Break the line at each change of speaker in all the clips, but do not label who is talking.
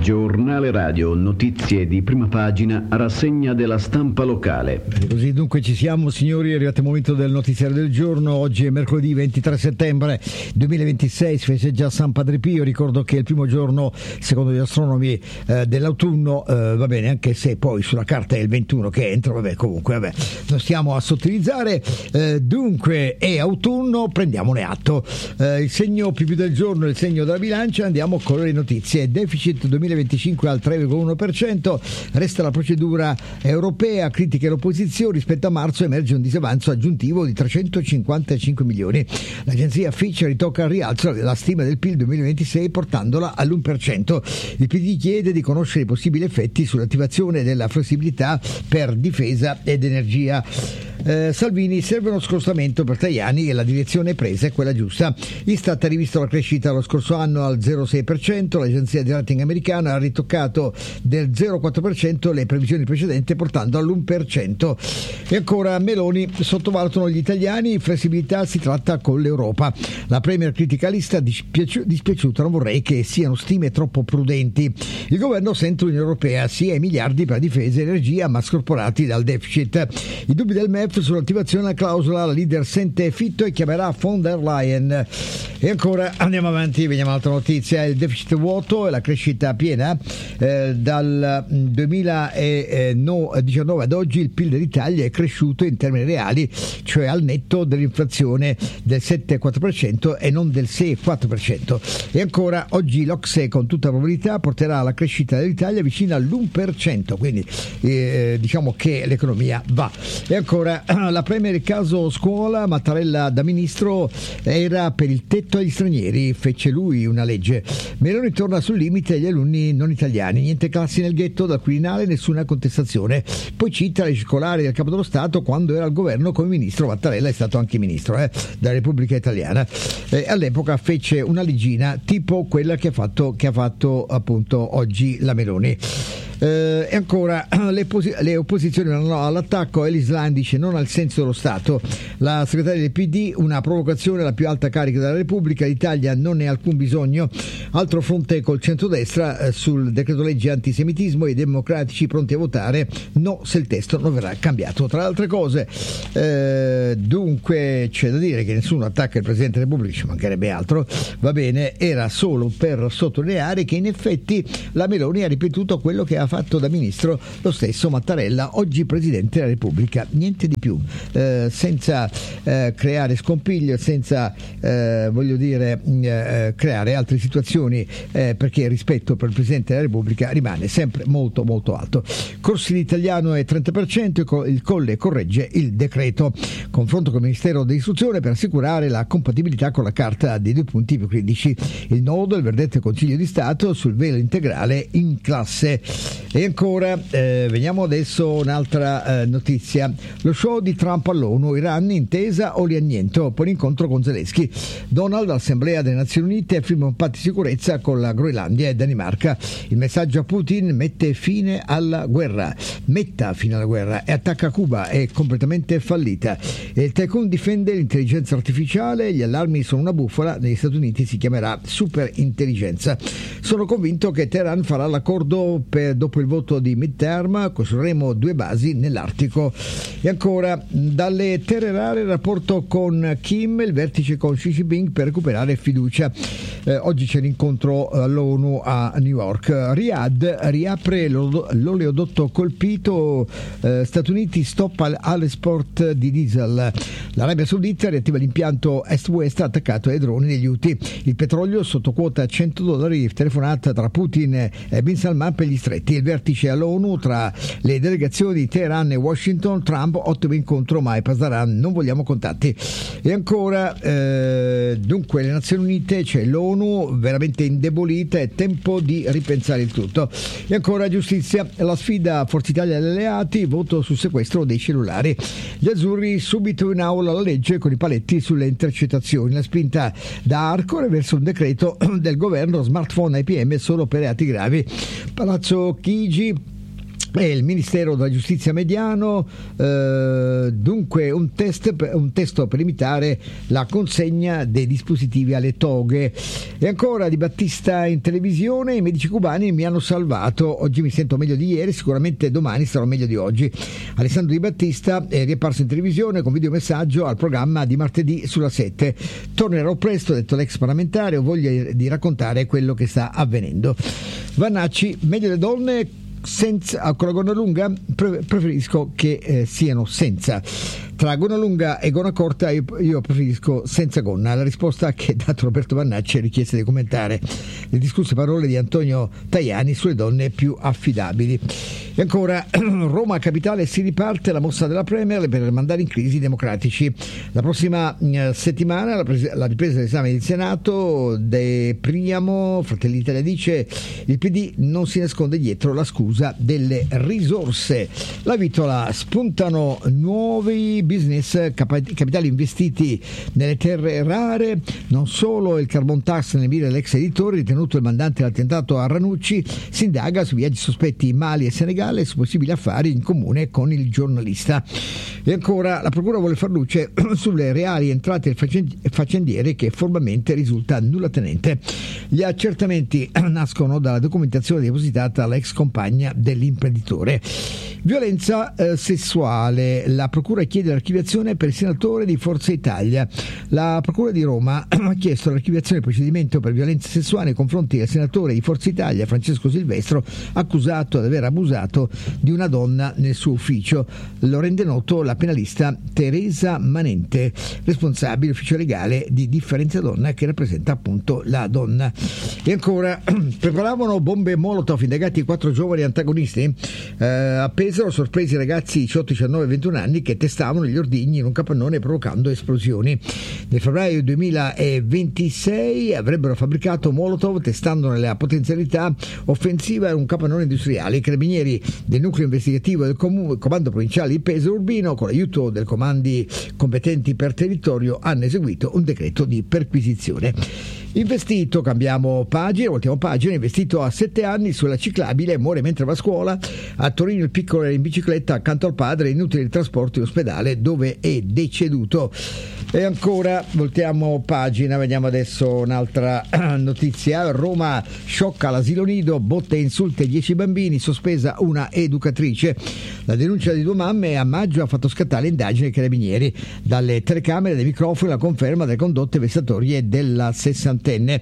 Giornale Radio, notizie di prima pagina, rassegna della stampa locale.
Così dunque ci siamo, signori, è arrivato il momento del notiziario del giorno. Oggi è mercoledì 23 settembre 2026, si festeggia San Padre Pio. Ricordo che è il primo giorno, secondo gli astronomi, dell'autunno, va bene, anche se poi sulla carta è il 21 che entra, comunque non stiamo a sottilizzare. Dunque è autunno, prendiamone atto. Il segno più del giorno è il segno della bilancia. Andiamo con le notizie. Deficit 2025 al 3,1%, resta la procedura europea, critiche l'opposizione, rispetto a marzo emerge un disavanzo aggiuntivo di 355 milioni. L'agenzia Fitch ritocca al rialzo la stima del PIL 2026 portandola all'1%. Il PD chiede di conoscere i possibili effetti sull'attivazione della flessibilità per difesa ed energia. Salvini: serve uno scostamento per Tajani e la direzione presa è quella giusta. Istat ha rivisto la crescita lo scorso anno al 0,6%, l'agenzia di rating americana ha ritoccato del 0,4% le previsioni precedenti portando all'1%. E ancora Meloni: sottovalutano gli italiani, flessibilità si tratta con l'Europa. La premier critica lista, dispiaciuta, non vorrei che siano stime troppo prudenti. Il governo sente l'Unione Europea, sia i miliardi per difesa e energia ma scorporati dal deficit. I dubbi del MEF sull'attivazione della clausola, la leader sente Fitto e chiamerà von der Leyen. E ancora andiamo avanti, vediamo un'altra notizia. Il deficit vuoto e la crescita piena. Dal 2019 ad oggi il PIL dell'Italia è cresciuto in termini reali, cioè al netto dell'inflazione del 7,4% e non del 6,4%. E ancora oggi l'Ocse con tutta probabilità porterà la crescita dell'Italia vicina all'1%, quindi diciamo che l'economia va. E ancora la premier il caso scuola, Mattarella da ministro era per il tetto agli stranieri, fece lui una legge. Meloni torna sul limite agli alunni non italiani, niente classi nel ghetto, dal Quirinale nessuna contestazione. Poi cita le circolari del Capo dello Stato quando era al governo come ministro. Mattarella è stato anche ministro della Repubblica Italiana. All'epoca fece una leggina tipo quella che ha fatto appunto oggi la Meloni. E ancora le opposizioni vanno all'attacco. Elis Lam dice non al senso dello Stato. La segretaria del PD: una provocazione alla più alta carica della Repubblica, l'Italia non ne ha alcun bisogno. Altro fronte col centrodestra sul decreto legge antisemitismo, i democratici pronti a votare no se il testo non verrà cambiato. Tra le altre cose, dunque c'è da dire che nessuno attacca il Presidente della Repubblica, ci mancherebbe altro, va bene, era solo per sottolineare che in effetti la Meloni ha ripetuto quello che ha fatto da ministro lo stesso Mattarella, oggi Presidente della Repubblica, niente di più, senza creare scompiglio, senza creare altre situazioni, perché il rispetto per il Presidente della Repubblica rimane sempre molto molto alto. Corsi di italiano è 30%, il Colle corregge il decreto. Confronto con il Ministero dell'Istruzione per assicurare la compatibilità con la Carta dei 2 punti più critici. Il nodo, il verdetto del Consiglio di Stato sul velo integrale in classe. E ancora veniamo adesso un'altra notizia. Lo show di Trump all'ONU, Iran intesa o lianniento, poi l'incontro con Zelensky. Donald all'Assemblea delle Nazioni Unite, firma un patto di sicurezza con la Groenlandia e Danimarca. Il messaggio a Putin: metta fine alla guerra e attacca Cuba, è completamente fallita. E il tycoon difende l'intelligenza artificiale, gli allarmi sono una bufala, negli Stati Uniti si chiamerà superintelligenza. Sono convinto che Teheran farà l'accordo dopo il voto di midterm, costruiremo 2 basi nell'Artico. E ancora dalle terre rare il rapporto con Kim, il vertice con Xi Jinping per recuperare fiducia. Oggi c'è l'incontro all'ONU a New York. Riyadh riapre l'oleodotto colpito, Stati Uniti stop all'esport di diesel. L'Arabia Saudita riattiva l'impianto Est-West attaccato ai droni degli Houthi. Il petrolio sotto quota $100, telefonata tra Putin e Bin Salman per gli stretti. Il vertice all'ONU tra le delegazioni di Teheran e Washington. Trump: ottimo incontro ma Pasdaran non vogliamo contatti. E ancora dunque le Nazioni Unite, c'è l'ONU veramente indebolita, è tempo di ripensare il tutto. E ancora giustizia, la sfida Forza Italia agli alleati, voto sul sequestro dei cellulari. Gli azzurri subito in aula la legge con i paletti sulle intercettazioni, la spinta da Arcore verso un decreto del governo smartphone ai PM solo per reati gravi. Palazzo Chigi e il Ministero della Giustizia Mediano, dunque un testo per limitare la consegna dei dispositivi alle toghe. E ancora Di Battista in televisione: i medici cubani mi hanno salvato, oggi mi sento meglio di ieri, sicuramente domani sarò meglio di oggi. Alessandro Di Battista è riapparso in televisione con videomessaggio al programma di martedì sulla 7. Tornerò presto, ha detto l'ex parlamentare, ho voglia di raccontare quello che sta avvenendo. Vannacci: meglio le donne senza, con la gonna lunga? Preferisco che siano senza. Tra gonna lunga e gonna corta io preferisco senza gonna. La risposta che ha dato Roberto Vannacci è richiesta di commentare le discusse parole di Antonio Tajani sulle donne più affidabili. E ancora Roma Capitale si riparte, la mossa della Premier per mandare in crisi i democratici. La prossima settimana la ripresa dell'esame del Senato, De Priamo, Fratelli d'Italia dice: il PD non si nasconde dietro la scusa delle risorse. La Vitola: spuntano nuovi business, capitali investiti nelle terre rare. Non solo il carbon tax nelle mire dell'ex editore ritenuto il mandante dell'attentato a Ranucci, si indaga su viaggi sospetti in Mali e Senegal e su possibili affari in comune con il giornalista. E ancora la procura vuole far luce sulle reali entrate del faccendiere che formalmente risulta nullatenente. Gli accertamenti nascono dalla documentazione depositata all'ex compagna dell'imprenditore. Violenza sessuale. La procura chiede l'archiviazione per il senatore di Forza Italia. La procura di Roma ha chiesto l'archiviazione del procedimento per violenza sessuale nei confronti del senatore di Forza Italia Francesco Silvestro, accusato di aver abusato di una donna nel suo ufficio. Lo rende noto la penalista Teresa Manente, responsabile ufficio legale di Differenza Donna, che rappresenta appunto la donna. E ancora preparavano bombe Molotov, indagati 4 giovani antagonisti. A Pesaro sorpresi i ragazzi 18, 19 e 21 anni che testavano gli ordigni in un capannone provocando esplosioni. Nel febbraio 2026 avrebbero fabbricato Molotov testandone la potenzialità offensiva in un capannone industriale. I carabinieri del nucleo investigativo del comando provinciale di Pesaro Urbino, con l'aiuto dei comandi competenti per territorio, hanno eseguito un decreto di perquisizione. Investito, cambiamo pagina, voltiamo pagina. Investito a 7 anni sulla ciclabile, muore mentre va a scuola. A Torino il piccolo era in bicicletta accanto al padre, inutile il trasporto in ospedale dove è deceduto. E ancora voltiamo pagina, vediamo adesso un'altra notizia. Roma sciocca l'asilo nido, botte e insulte 10 bambini, sospesa una educatrice. La denuncia di 2 mamme a maggio ha fatto scattare indagini ai carabinieri. Dalle telecamere, dai microfoni, la conferma delle condotte vessatorie della 60enne.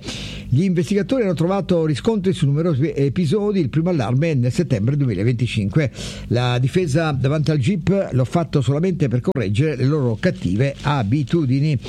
Gli investigatori hanno trovato riscontri su numerosi episodi, il primo allarme nel settembre 2025. La difesa davanti al GIP: l'ho fatto solamente per correggere le loro cattive abitudini.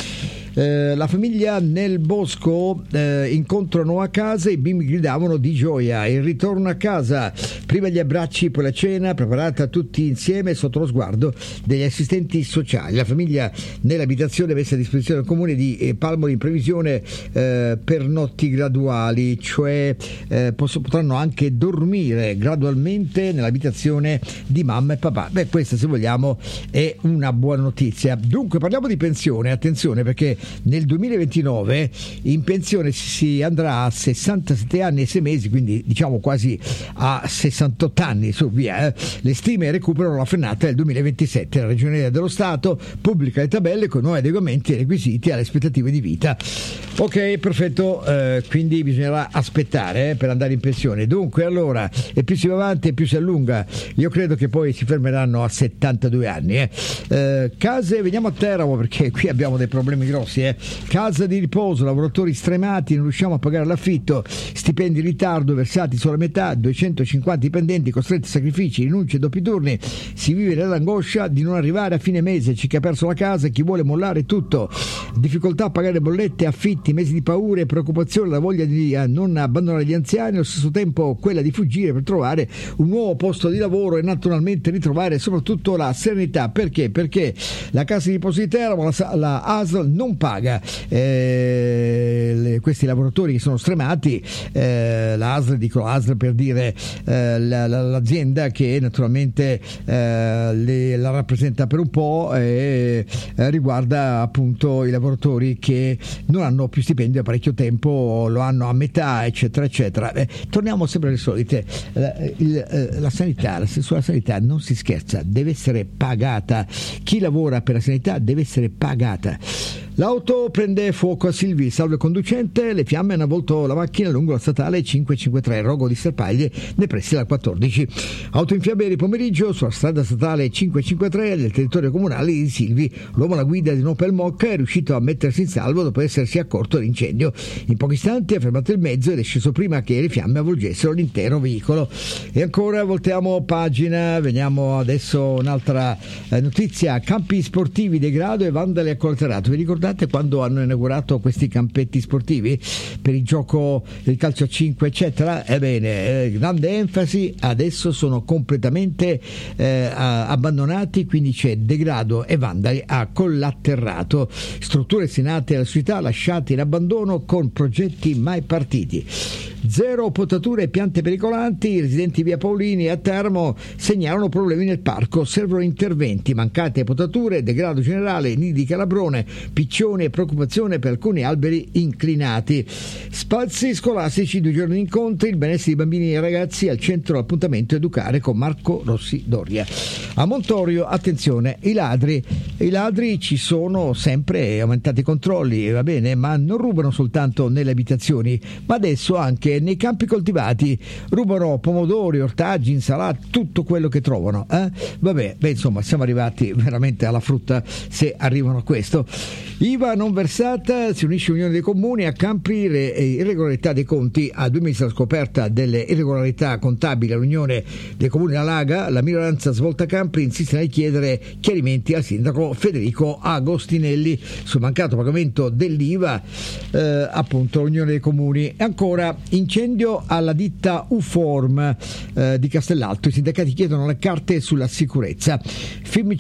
La famiglia nel bosco, incontro a nuova casa, i bimbi gridavano di gioia, il ritorno a casa, prima gli abbracci, poi la cena preparata tutti insieme sotto lo sguardo degli assistenti sociali. La famiglia nell'abitazione messa a disposizione del comune di Palmoli in previsione per notti graduali, cioè potranno anche dormire gradualmente nell'abitazione di mamma e papà. Beh, questa, se vogliamo, è una buona notizia. Dunque parliamo di pensione, attenzione, perché nel 2029 in pensione si andrà a 67 anni e 6 mesi, quindi diciamo quasi a 68 anni su via. Le stime recuperano la frenata del 2027. La Ragioneria dello Stato pubblica le tabelle con nuovi adeguamenti e requisiti alle aspettative di vita. Ok, perfetto, quindi bisognerà aspettare per andare in pensione. Dunque, allora, e più si va avanti e più si allunga. Io credo che poi si fermeranno a 72 anni. Case, veniamo a Teramo, perché qui abbiamo dei problemi grossi. Casa di riposo, lavoratori stremati, non riusciamo a pagare l'affitto, stipendi in ritardo, versati solo a metà, 250 dipendenti costretti a sacrifici, rinunce e doppi turni. Si vive nell'angoscia di non arrivare a fine mese, c'è chi ha perso la casa e chi vuole mollare tutto. Difficoltà a pagare bollette, affitti, mesi di paure e preoccupazione, la voglia di non abbandonare gli anziani, allo stesso tempo quella di fuggire per trovare un nuovo posto di lavoro e naturalmente ritrovare soprattutto la serenità. Perché? Perché la casa di riposo di Teramo, la ASL, non paga questi lavoratori che sono stremati. La ASL, dico ASL per dire l'azienda che naturalmente la rappresenta per un po' e riguarda appunto i lavoratori che non hanno più stipendio da parecchio tempo, lo hanno a metà, eccetera eccetera. Torniamo sempre alle solite, la sanità, sulla sanità non si scherza, deve essere pagata, chi lavora per la sanità deve essere pagata. L'auto prende fuoco a Silvi, salve conducente, le fiamme hanno avvolto la macchina lungo la statale 553, Rogo di Serpaglie, nei pressi della 14. Auto infiamme ieri pomeriggio sulla strada statale 553 del territorio comunale di Silvi. L'uomo alla guida di un Opel Mokka è riuscito a mettersi in salvo dopo essersi accorto dell'incendio. In pochi istanti ha fermato il mezzo ed è sceso prima che le fiamme avvolgessero l'intero veicolo. E ancora voltiamo pagina, veniamo adesso un'altra notizia, campi sportivi degrado e vandali a Colterato. Vi ricordate quando hanno inaugurato questi campetti sportivi per il gioco del calcio a 5 eccetera? Ebbene, grande enfasi, adesso sono completamente abbandonati, quindi c'è degrado e vandali a Collatterrato, strutture destinate alla società lasciate in abbandono con progetti mai partiti. Zero potature e piante pericolanti, i residenti via Paolini a Termo segnalano problemi nel parco, servono interventi, mancate potature, degrado generale, nidi di calabrone, piccioni e preoccupazione per alcuni alberi inclinati. Spazi scolastici, 2 giorni di incontri, il benessere di bambini e ragazzi al centro dell'appuntamento Educare con Marco Rossi Doria. A Montorio, attenzione, i ladri ci sono sempre, aumentati i controlli, va bene, ma non rubano soltanto nelle abitazioni, ma adesso anche nei campi coltivati, rubano pomodori, ortaggi, insalate, tutto quello che trovano. Vabbè, insomma, siamo arrivati veramente alla frutta se arrivano a questo. IVA non versata, si unisce l'Unione dei Comuni a Campri, irregolarità dei conti. A 2 mesi dalla scoperta delle irregolarità contabili all'Unione dei Comuni della Laga, la minoranza svolta Campri insiste nel chiedere chiarimenti al sindaco Federico Agostinelli sul mancato pagamento dell'IVA, appunto l'Unione dei Comuni. E ancora incendio alla ditta Uform di Castellalto, i sindacati chiedono le carte sulla sicurezza. FIOM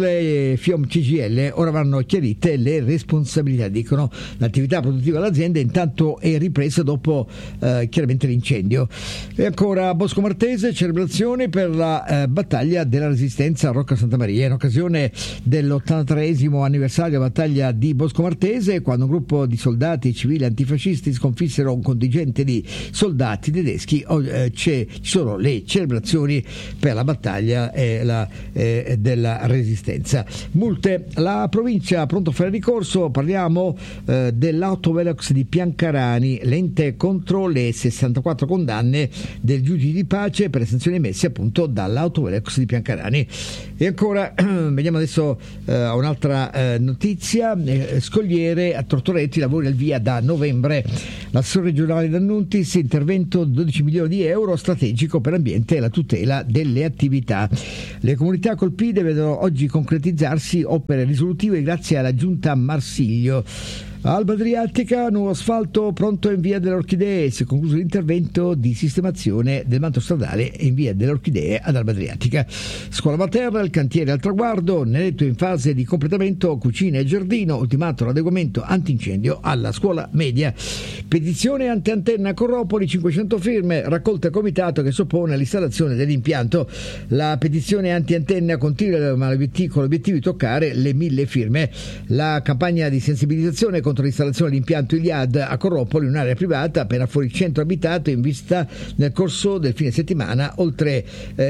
CGL ora vanno chiarite le responsabilità, dicono. L'attività produttiva dell'azienda intanto è ripresa dopo chiaramente l'incendio. E ancora Bosco Martese, celebrazioni per la battaglia della Resistenza a Rocca Santa Maria in occasione dell'83esimo anniversario della battaglia di Bosco Martese, quando un gruppo di soldati e civili antifascisti sconfissero un contingente di soldati tedeschi. Ci sono le celebrazioni per la battaglia della Resistenza. Multe, la provincia pronto a fare ricorso, parliamo dell'autovelox di Piancarani, l'ente contro le 64 condanne del giudice di pace per le sanzioni emesse appunto dall'autovelox di Piancarani. E ancora veniamo adesso a un'altra notizia, Scogliere a Tortoretti, lavori al via da novembre. L'assessore regionale D'Annuntis, intervento 12 milioni di euro strategico per l'ambiente e la tutela delle attività. Le comunità colpite vedono oggi concretizzarsi opere risolutive grazie alla giunta Marsiglio. Alba Adriatica, nuovo asfalto pronto in via delle Orchidee, si è concluso l'intervento di sistemazione del manto stradale in via delle Orchidee ad Alba Adriatica. Scuola materna, il cantiere al traguardo, Neretto in fase di completamento, cucina e giardino, ultimato l'adeguamento antincendio alla scuola media. Petizione anti-antenna Corropoli, 500 firme, raccolta il comitato che si oppone all'installazione dell'impianto. La petizione anti-antenna continua con l'obiettivo di toccare le 1000 firme. La campagna di sensibilizzazione contro l'installazione dell'impianto Iliad a Corropoli, un'area privata appena fuori il centro abitato, in vista nel corso del fine settimana, oltre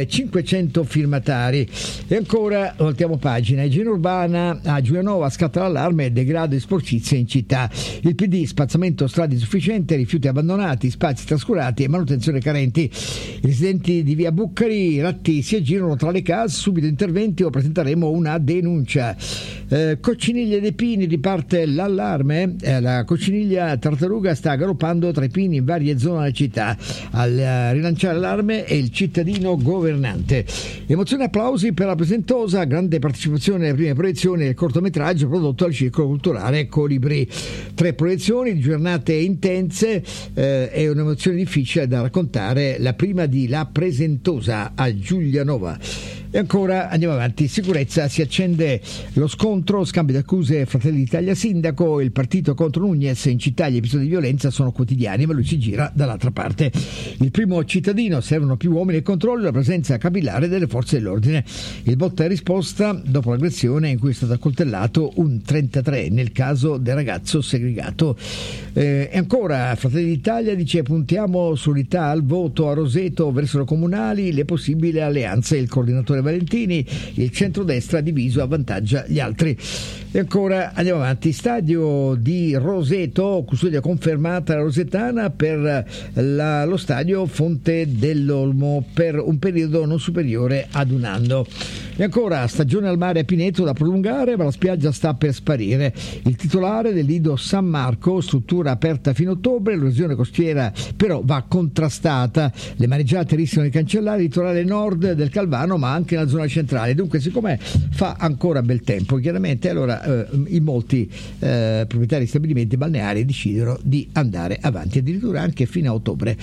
500 firmatari. E ancora voltiamo pagina, igiene urbana, a Giulianova scatta l'allarme, degrado e sporcizia in città. Il PD, spazzamento strade insufficiente, rifiuti abbandonati, spazi trascurati e manutenzione carenti. I residenti di via Buccari, ratti si aggirano tra le case, subito interventi o presenteremo una denuncia. Cocciniglia dei Pini, riparte l'allarme. La cocciniglia tartaruga sta galoppando tra i pini in varie zone della città. Al rilanciare l'allarme è il cittadino governante. Emozioni e applausi per la Presentosa, grande partecipazione alle prime proiezioni del cortometraggio prodotto al Circolo Culturale Colibri. 3 proiezioni, giornate intense, è un'emozione difficile da raccontare, la prima di La Presentosa a Giulianova. E ancora andiamo avanti, sicurezza, si accende lo scontro, scambio di accuse Fratelli d'Italia sindaco, il partito contro Nunez, in città gli episodi di violenza sono quotidiani ma lui si gira dall'altra parte. Il primo cittadino, servono più uomini e controlli, la presenza capillare delle forze dell'ordine. Il botta e risposta dopo l'aggressione in cui è stato accoltellato un 33 nel caso del ragazzo segregato. E ancora Fratelli d'Italia dice puntiamo sull'unità al voto a Roseto verso le comunali, le possibili alleanze, il coordinatore Valentini, il centrodestra diviso avvantaggia gli altri. E ancora andiamo avanti, stadio di Roseto, custodia confermata rosetana per lo stadio Fonte dell'Olmo per un periodo non superiore ad un anno. E ancora stagione al mare a Pineto da prolungare, ma la spiaggia sta per sparire. Il titolare del lido San Marco, struttura aperta fino a ottobre, l'erosione costiera però va contrastata, le mareggiate rischiano di cancellare il litorale nord del Calvano ma anche la zona centrale, dunque siccome fa ancora bel tempo chiaramente allora in molti proprietari di stabilimenti balneari decidono di andare avanti addirittura anche fino a ottobre.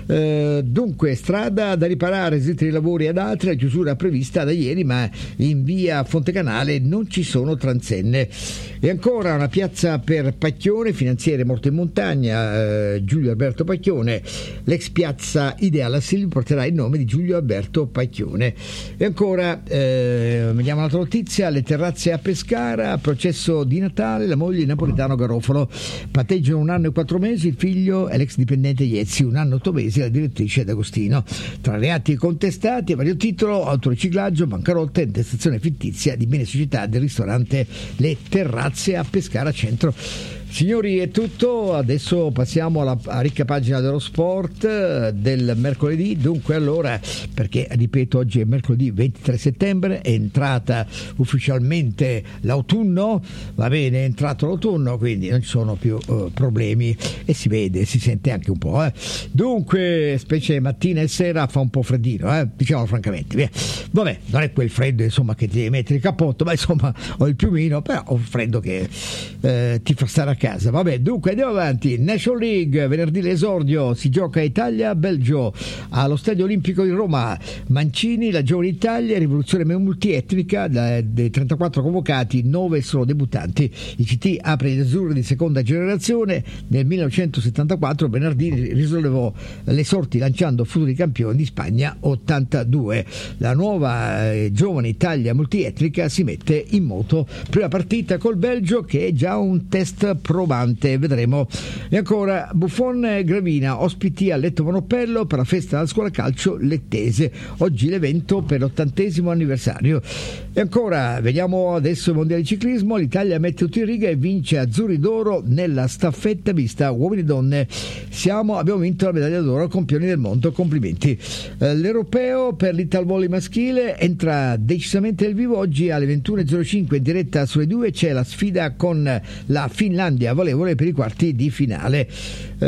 Dunque strada da riparare, eseguiti i lavori ad altri, la chiusura prevista da ieri ma in via Fontecanale non ci sono transenne. E ancora una piazza per Pacchione, finanziere morto in montagna, Giulio Alberto Pacchione, l'ex piazza Ideale a Silvio porterà il nome di Giulio Alberto Pacchione. E ancora vediamo un'altra notizia, le terrazze a Pescara, processo di Natale, la moglie di Napolitano Garofalo, patteggiano 1 anno e 4 mesi, il figlio è l'ex dipendente Iezzi, 1 anno e 8 mesi la direttrice D'Agostino. Tra reati contestati a vario titolo, autoriciclaggio, bancarotta e intestazione fittizia di beni e società del ristorante Le Terrazze a Pescara Centro. Signori, è tutto, adesso passiamo alla ricca pagina dello sport del mercoledì. Dunque allora, perché ripeto oggi è mercoledì 23 settembre, è entrata ufficialmente l'autunno, va bene, è entrato l'autunno, quindi non ci sono più problemi e si vede, si sente anche un po'. Dunque, specie mattina e sera fa un po' freddino, diciamo francamente, via. Vabbè, non è quel freddo insomma che ti devi mettere il cappotto, ma insomma ho il piumino, però ho un freddo che ti fa stare a casa. Vabbè, dunque andiamo avanti. National League, venerdì l'esordio, si gioca Italia-Belgio allo Stadio Olimpico di Roma. Mancini, la giovane Italia, rivoluzione multietnica, dei 34 convocati 9 sono debuttanti. Il CT apre gli azzurri di seconda generazione. Nel 1974 Bernardini risollevò le sorti lanciando futuri campioni di Spagna 82. La nuova giovane Italia multietnica si mette in moto, prima partita col Belgio che è già un test probante, vedremo. E ancora Buffon e Gravina, ospiti al Letto Monopello per la festa della scuola calcio lettese, oggi l'evento per l'80° anniversario. E ancora vediamo adesso il mondiale di ciclismo, l'Italia mette tutto in riga e vince azzurri d'oro nella staffetta mista uomini e donne. Abbiamo vinto la medaglia d'oro campioni del mondo, complimenti. L'europeo per l'Italvolley maschile entra decisamente nel vivo, oggi alle 21.05 in diretta sulle 2 c'è la sfida con la Finlandia valevole per i quarti di finale.